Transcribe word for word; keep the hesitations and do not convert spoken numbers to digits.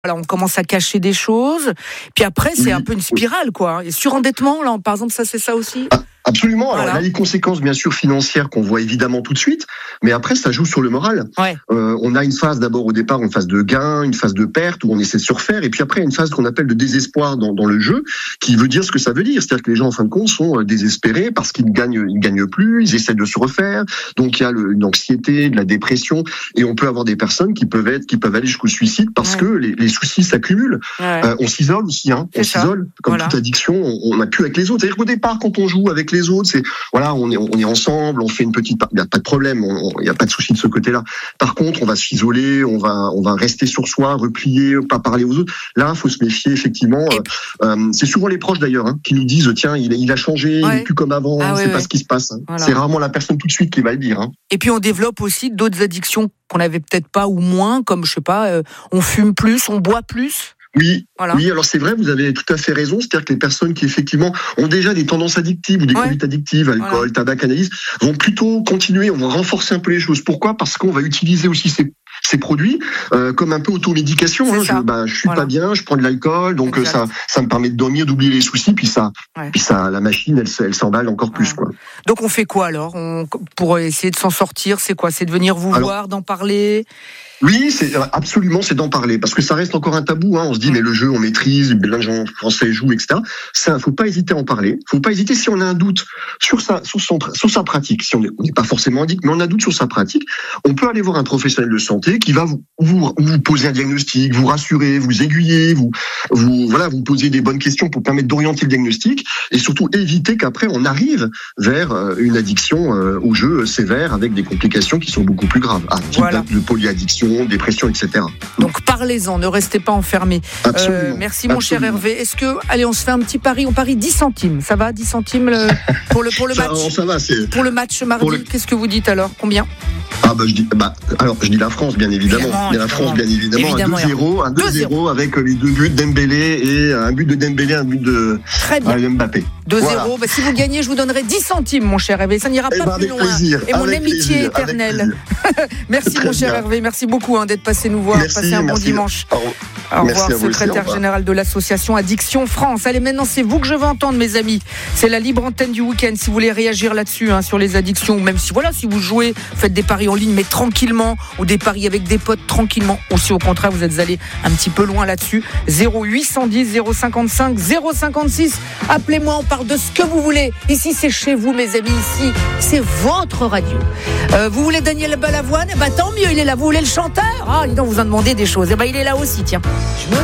Voilà, on commence à cacher des choses, puis après c'est oui, un peu une spirale, quoi. Et surendettement, là, par exemple, ça c'est ça aussi. Ah, absolument. Alors, voilà. On a les conséquences bien sûr financières qu'on voit évidemment tout de suite, mais après ça joue sur le moral. Ouais. Euh, on a une phase d'abord au départ, une phase de gain, une phase de perte où on essaie de se refaire, et puis après une phase qu'on appelle de désespoir dans, dans le jeu, qui veut dire ce que ça veut dire, c'est-à-dire que les gens en fin de compte sont désespérés parce qu'ils ne gagnent, ils gagnent plus, ils essaient de se refaire, donc il y a le, une anxiété, de la dépression, et on peut avoir des personnes qui peuvent être, qui peuvent aller jusqu'au suicide parce ouais. que les, les soucis s'accumulent. Ouais. Euh, on s'isole aussi, hein. On ça. s'isole. Comme voilà. toute addiction, on n'a plus avec les autres. C'est-à-dire qu'au départ, quand on joue avec les autres, c'est voilà, on est on est ensemble, on fait une petite. Il n'y a pas de problème, il n'y a pas de souci de ce côté-là. Par contre, on va s'isoler, on va on va rester sur soi, replier, pas parler aux autres. Là, il faut se méfier effectivement. Euh, euh, c'est souvent les proches d'ailleurs hein, qui nous disent tiens, il, il a changé, ouais. il n'est plus comme avant. Ah, c'est ouais, pas ouais. ce qui se passe. Hein. Voilà. C'est rarement la personne tout de suite qui va le dire. Hein. Et puis on développe aussi d'autres addictions qu'on n'avait peut-être pas ou moins, comme je sais pas, euh, on fume plus, on boit plus. Oui, voilà. oui. Alors c'est vrai, vous avez tout à fait raison. C'est-à-dire que les personnes qui effectivement ont déjà des tendances addictives ou des ouais. conduites addictives, alcool, voilà. tabac, cannabis, vont plutôt continuer. On va renforcer un peu les choses. Pourquoi ? Parce qu'on va utiliser aussi ces ces produits euh, comme un peu automédication. Hein. Je, bah, je suis voilà. pas bien, je prends de l'alcool, donc exact. ça, ça me permet de dormir, d'oublier les soucis, puis ça, ouais. puis ça, la machine, elle, elle s'emballe encore ouais. plus, quoi. Donc on fait quoi alors on, pour essayer de s'en sortir ? C'est quoi ? C'est de venir vous alors, voir, d'en parler ? Oui, c'est absolument, c'est d'en parler, parce que ça reste encore un tabou. Hein. On se dit, mais le jeu, on maîtrise, plein de gens français jouent, et cetera. Ça, faut pas hésiter à en parler. Faut pas hésiter si on a un doute sur sa, sur son, sur sa pratique. Si on n'est pas forcément addict, mais on a un doute sur sa pratique, on peut aller voir un professionnel de santé qui va vous, vous, vous poser un diagnostic, vous rassurer, vous aiguiller, vous, vous, voilà, vous poser des bonnes questions pour permettre d'orienter le diagnostic et surtout éviter qu'après on arrive vers une addiction au jeu sévère avec des complications qui sont beaucoup plus graves. Ah, type voilà. de polyaddiction, dépression, et cetera. Donc parlez-en, ne restez pas enfermés. Euh, merci mon Absolument. cher Hervé. Est-ce que, allez, on se fait un petit pari, on parie dix centimes, ça va, dix centimes le, pour le pour le ça, match. Ça va, c'est pour le match mardi. Le... Qu'est-ce que vous dites alors ? Combien ? Ah bah je dis bah alors je dis la France bien évidemment, évidemment la France bien évidemment, évidemment un deux zéro, un deux zéro avec les deux buts Dembélé et un but de Dembélé, un but de euh, Mbappé. deux zéro, voilà. bah, si vous gagnez, je vous donnerai dix centimes mon cher Hervé, ça n'ira pas bah, plus loin. Plaisir, et mon amitié plaisir, éternelle. Merci mon cher bien. Hervé, merci beaucoup hein, d'être passé nous voir, merci, passer un merci. bon dimanche. Au, au revoir, secrétaire aussi, général de l'association Addiction France. Allez, maintenant c'est vous que je veux entendre mes amis. C'est la libre antenne du week-end si vous voulez réagir là-dessus hein, sur les addictions, ou même si voilà, si vous jouez, faites des paris en ligne mais tranquillement, ou des paris avec des potes tranquillement, ou si au contraire vous êtes allé un petit peu loin là-dessus. Zéro huit cent dix zéro cinquante-cinq zéro cinquante-six, appelez-moi, on parle de ce que vous voulez. Ici c'est chez vous mes amis, ici c'est votre radio. Euh, vous voulez Daniel Balavoine ? Eh ben tant mieux, il est là. Vous voulez le chanteur ? Ah, dis donc, vous en demandez des choses. Eh ben il est là aussi, tiens.